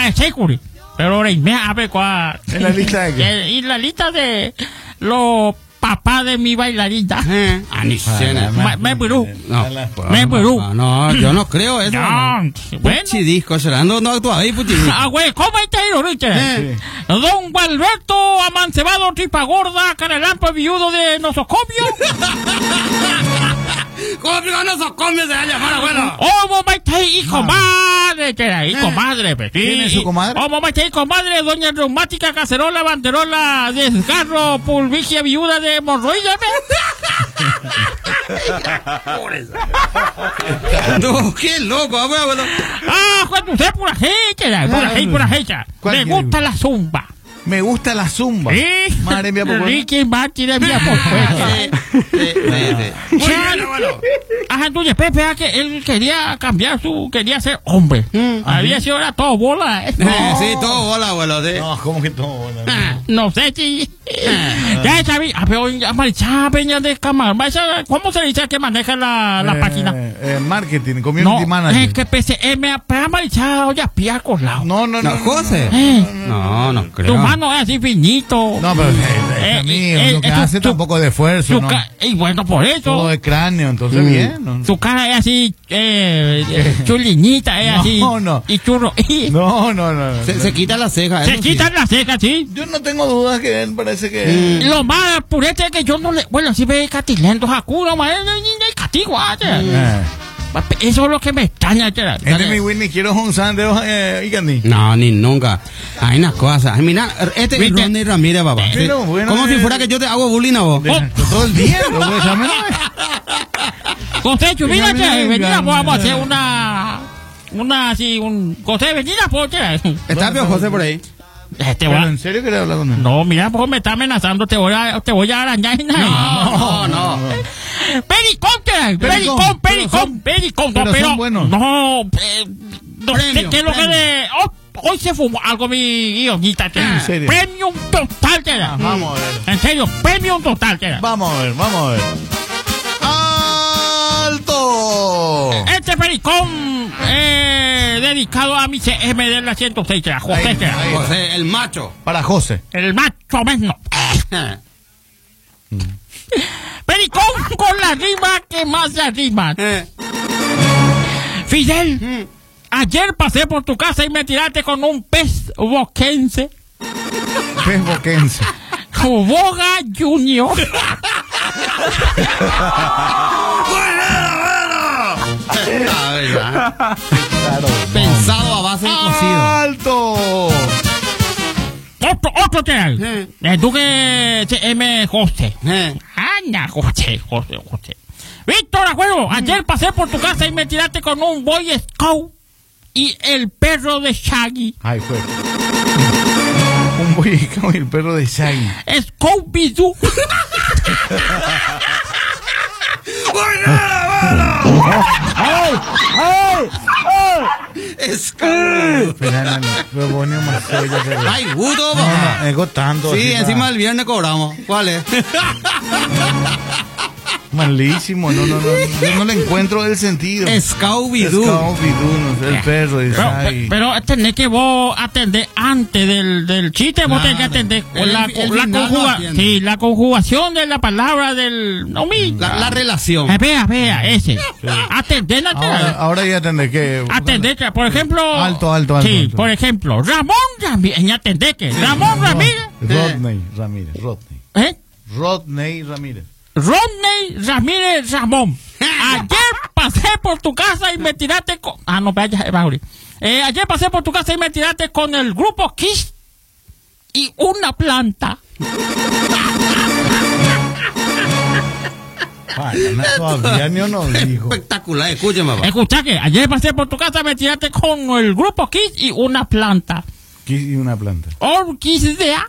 cae Securi. Pero me abre ¿En la lista de qué? Y la lista de los papás de mi bailarina. Me Perú. No, yo no creo eso. No, bueno. Puchidisco, será. No actúa ahí, puchidisco. Güey, ¿cómo está ahí, Richard? Don Gualberto Amancebado, tripa gorda, caralampa viudo de nosocomio. ¿Cómo que nosocomio se va a llamar, abuelo? Oh, mamá, está ahí, comadre, comadre, pues, sí. ¿Quién es su comadre? Oh, mamá, está ahí, comadre, doña reumática, cacerola, banderola, desgarro, pulvigia viuda de hemorroides, No, qué loco, abuelo. Cuando usted pura gente. Me gusta la zumba. Me gusta la zumba. ¿Sí? Madre mía, por Ricky Martin de mía por Ajá, entonces Pepe, que él quería cambiar quería ser hombre. Había sido era todo bola. Sí, todo bola, abuelo. Sí. No, ¿cómo que todo bola? No sé si. Ya sabía. Pero Marichá Peña de Camargo. ¿Cómo se dice que maneja la página? Marketing, community manager. Es que PCM, pero Marichá, oye, pía con lado. No, José. No creo. Tu mano es así finito. No, pero amigo, lo que hace tampoco de esfuerzo, ¿no? Y bueno, por eso. Todo de cráneo, entonces bien. ¿No? Su cara es así, chulinita, es así. No. Y churro. No. Se quita las cejas. Se quitan las cejas, sí. Yo no tengo dudas que él parece que... Lo más purete es que yo no le... Bueno, si ve catilendo Hakuro, no hay castigo. Eso es lo que me extraña. Este mi Whitney, quiero un sandeo y Gandhi. No, ni nunca. Hay unas cosas. Mira, este es Ronnie Ramírez, papá. Sí. Bueno, como si fuera que yo te hago bullying a vos. Todo el día, lo voy a llamar. José, mira, venida, vamos a hacer José, venida, ¿Está Pio José por ahí? ¿Pero en serio querés hablar con él? No, mira, pues me está amenazando, te voy a arañar. No. Pericón. Pero son buenos. No, sé qué es lo que de... Hoy se fumó algo mi guionita. ¿En serio? Premium total, vamos a ver. En serio, premium total, Vamos a ver. ¡Alto! Este pericón dedicado a mi CM de la 106, José. José, el macho. Para José. El macho menos. Pericón con la rima que más se arrima. Fidel, ayer pasé por tu casa y me tiraste con un pez boquense. Pez boquense. Boga Junior. Pensado a base de cocido. ¡Alto! Otro te hay. Tú que CM José. Anda, José. Víctor, acuerdo. Ayer pasé por tu casa y me tiraste con un Boy Scout y el perro de Shaggy. Ay, fue. Un Boy Scout y el perro de Shaggy. Scooby-Doo. Ay, gusto, no, tanto. Sí, encima del viernes cobramos. ¿Cuál es? Malísimo, no. Yo no le encuentro el sentido. Scooby-Doo. No sé, el perro. Pero tenés que vos atender antes del chiste, vos tenés que atender la conjugación de la palabra del... No, la relación. Vea, ese. Atender. Ahora ya atender que... Atender, por ejemplo... Alto. Sí, por ejemplo, Ramón Ramírez. Atender que... Ramón Ramírez. Rodney Ramírez. Rodney Ramírez Ramón. Ayer pasé por tu casa y me tiraste con... ayer pasé por tu casa y me tiraste con el grupo Kiss y una planta. Todavía ni uno dijo. Espectacular, escúchame, papá. Escucha que ayer pasé por tu casa y me tiraste con el grupo Kiss y una planta. Kiss y una planta. Orquídea.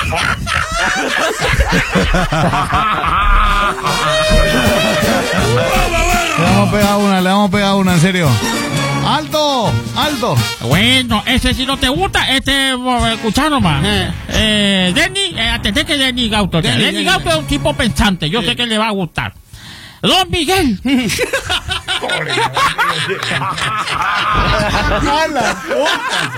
Le vamos a pegar una, en serio. ¡Alto! Bueno, ese si no te gusta, escuchá nomás. Denny, atendé que Denny Gauto. Denny Gauto es un tipo pensante, yo sé que le va a gustar. Don Miguel. ¡A la puta!